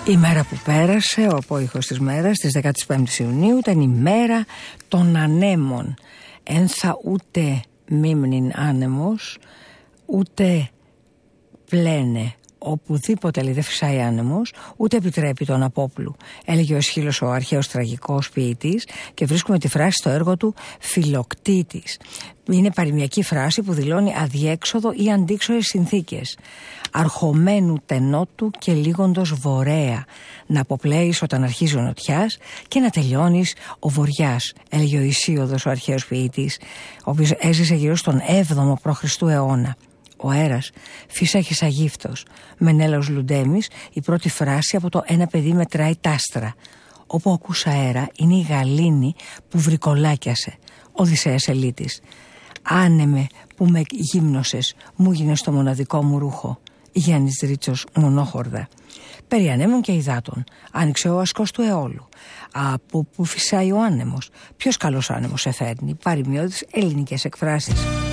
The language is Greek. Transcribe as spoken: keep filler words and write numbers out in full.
Η μέρα που πέρασε, ο απόϊχος της μέρας, της δεκαπέντε Ιουνίου, ήταν η μέρα των ανέμων. Ένθα ούτε μίμνην άνεμος, ούτε πλένε. Οπουδήποτε λέει δεν φυσάει άνεμος, ούτε επιτρέπει τον απόπλου, έλεγε ο Αισχύλος ο αρχαίος τραγικός ποιητής, και βρίσκουμε τη φράση στο έργο του Φιλοκτήτης. Είναι παροιμιακή φράση που δηλώνει αδιέξοδο ή αντίξωες συνθήκες. Αρχομένου τενότου και λίγοντος βορέα, να αποπλέεις όταν αρχίζει ο νοτιάς και να τελειώνεις ο βοριάς, έλεγε ο Ησίωδος ο αρχαίος ποιητής, ο οποίος έζησε γύρω στον έβδομο π.Χ. αιώνα. Ο αέρας φύσαγε σαν γύφτος. Μενέλαος Λουντέμις, η πρώτη φράση από το «Ένα παιδί μετράει τάστρα». Όπου ακούς αέρα είναι η γαλήνη που βρικολάκιασε. Οδυσσέας Ελίτης. Άνεμε που με γύμνωσες, μου γίνες το μοναδικό μου ρούχο. Γιάννης Ρίτσος, Μονόχορδα. Περί ανέμων και υδάτων. Άνοιξε ο ασκός του αιώλου. Από που φυσάει ο άνεμος. Ποιος καλός άνεμος εφέρνει. Παροιμιώδεις ελληνικές εκφράσεις.